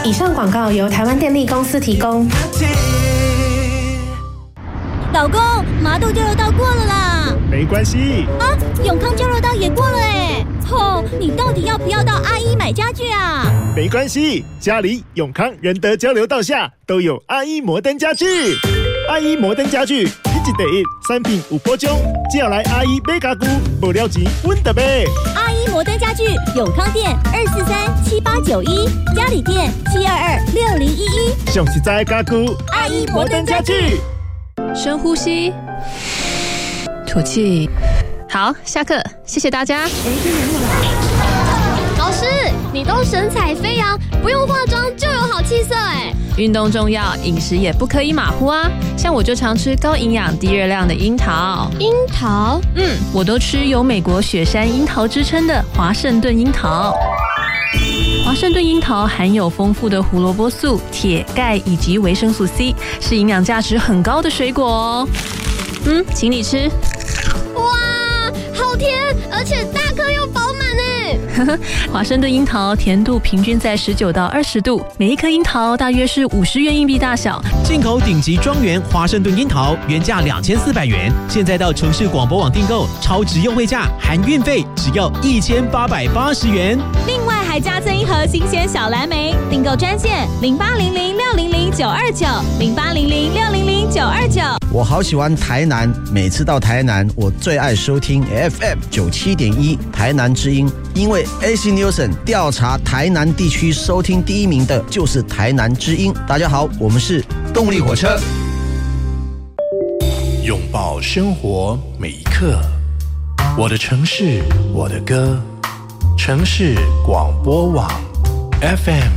以上广告由台湾电力公司提供。 老公，麻豆交流道过了啦。 没关系啊，永康交流道也过了哎。你到底要不要到阿一买家具啊？ 没关系，家里永康仁德交流道下都有阿一摩登家具。阿一摩登家具，一季第一，产品有保障，只要来阿一买家具，无了钱阮就买。 阿一摩登家具，永康店2437891，嘉里店7226011。 上实在的家具， 阿一摩登家具。 深呼吸，吐气。好，下课，谢谢大家。 老师，你都神采飞扬，不用化妆就有好气色哎。 运动重要，饮食也不可以马虎啊。像我就常吃高营养、低热量的樱桃。 樱桃？ 我都吃有美国雪山樱桃之称的华盛顿樱桃。华盛顿樱桃含有丰富的胡萝卜素、铁、钙以及维生素 C， 是营养价值很高的水果哦。请你吃。 哇，好甜，而且大颗又饱满哎。 华盛顿樱桃甜度平均在19到20度，每一颗樱桃大约是50元硬币大小。 进口顶级庄园华盛顿樱桃，原价2400元，现在到城市广播网订购，超值优惠价，含运费只要1880元。 另外还加赠一盒新鲜小蓝莓，订购专线0800600929，0800600929。 我好喜欢台南，每次到台南，我最爱收听 FM 97.1台南之音，因为 AC Nielsen 调查台南地区收听第一名的就是台南之音。大家好，我们是动力火车， 拥抱生活每一刻。我的城市，我的歌，城市广播网 FM